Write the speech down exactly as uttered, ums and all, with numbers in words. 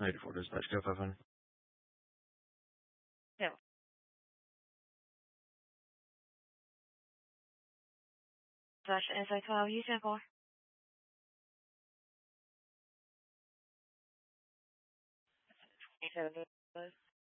eighty-four dispatch, go five hundred. No. Slash S I twelve, you ten four. Seven.